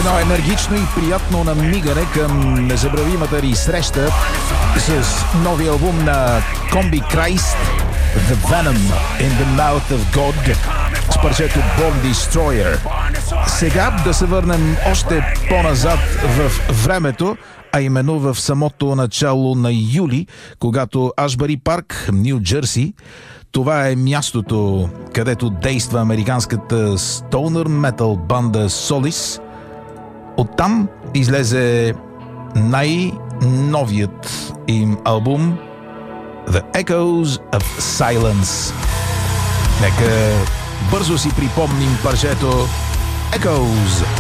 Едно енергично и приятно намигане към незабравимата ни среща с новия албум на Комби Крайст, The Venom in the Mouth of God, с парчето Born Destroyer. Сега да се върнем още по-назад в времето, а именно в самото начало на юли, когато Ашбари Парк, Ню Джерси, това е мястото, където действа американската стоунър метал банда Солис. Оттам излезе най-новият им албум The Echoes of Silence. Нека бързо си припомним парчето Echoes